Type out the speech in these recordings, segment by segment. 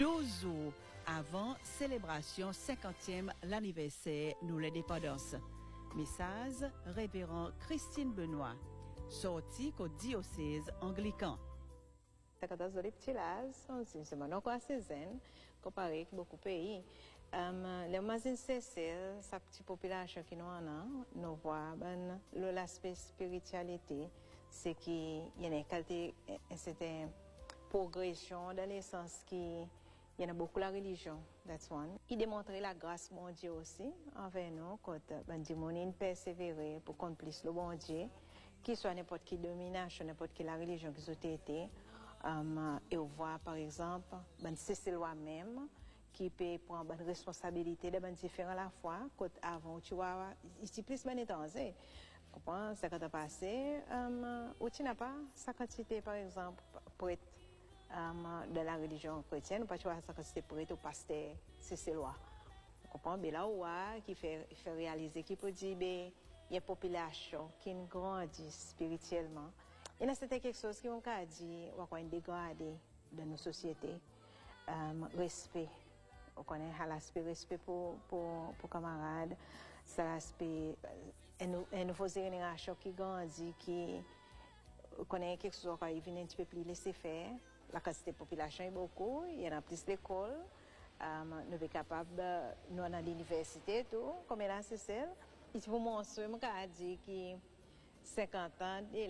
12 jours avant célébration 50e l'anniversaire de l'indépendance. Message révérend Christine Benoît, sorti au diocèse anglican. C'est mon comparé avec beaucoup de pays. Les mazines c'est sa petite population qui nous nous voit l'aspect spiritualité, c'est qu'il y a une qualité, c'est une progression dans le sens qu'il y a beaucoup la religion, that's one. Il démontre la grâce de Dieu aussi envers nous quand on persévérer pour qu'on puisse le bon Dieu, qu'il soit n'importe quelle domination, n'importe quelle religion qui soit été. Et on voit par exemple, c'est loi même qui peut prendre une responsabilité de différents à la fois. Quand avant, tu vois, ici plus de temps, tu comprends, ça quand passé, où tu n'as pas sa quantité par exemple pour être de la religion chrétienne, ou pas tu vois sa quantité pour être au pasteur, c'est loi. Tu comprends, mais là où qui fait réaliser, qui peut dire, il y a une population qui grandit spirituellement. Et là, c'était quelque chose qui m'a dit, on va dégrader dans nos sociétés, respect. On connaît l'aspect respect pour camarades, c'est l'aspect, une nouvelle génération qui grandit, qui connaît quelque chose qui vient un petit peu plus laisser faire. La quantité de population est beaucoup, il y en a plus d'écoles, nous sommes capables, nous à l'université, tout, comme là, c'est ça. Et pour moi, je me dit que 50 ans, et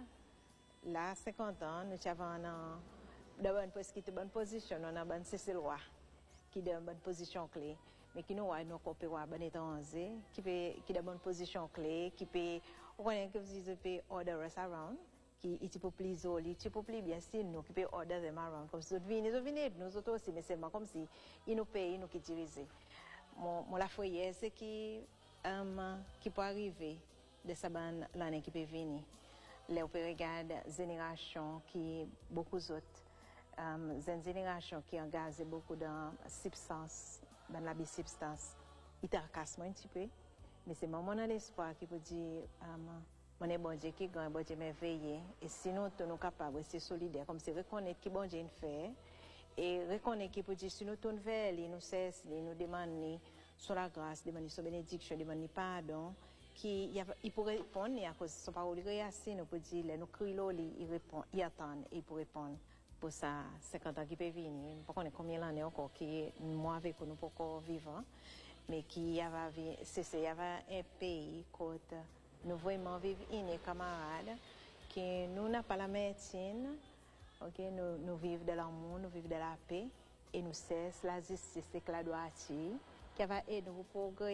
là, 50 ans, nous avons une bonne position, nous avons une bonne loi qui est une bonne position clé, mais qui nous a une bonne étranger, qui est une bonne position clé, qui peut, on connaît que vous peut order us around, qui est peu plus joli, tu peux plus bien si nous, qui peut order them around, comme si nous venons, nous autres aussi, mais c'est comme si ils nous payent, nous qui dirigeons. Mon la foyer, c'est qui peut arriver de sa l'année qui peut venir. Là, on peut regarder la génération qui beaucoup d'autres. Une génération qui engage beaucoup dans la substance, dans la substance. Il t'arcasse un petit peu, mais c'est mon espoir qui peut dire, mon est bon Dieu qui gagne, bon Dieu merveilleux. Et sinon, nous sommes capables de rester solidaires, comme c'est reconnaître que bon Dieu fait, et reconnaître qu'il peut dire, si nous tournons vers lui, nous cessons, nous demandons sur la grâce, demandons sur la bénédiction, demandons pardon. Il pourrait répondre, et à cause de son parole, il assez, nous peut dire, nous crions, il répond, il attend, et il peut répondre. Pour ça, 50 ans qui peut venir, je ne sais pas combien d'années encore, qui moi avec nous, pas encore vivant, mais qui y avait, c'est un pays côté, nous vraiment vivons une camarade, qui nous n'a pas la médecine, ok, nous vivons de l'amour, nous vivons de la paix, et nous cessons la justice et la droiture, qui va aider nous pour progresser.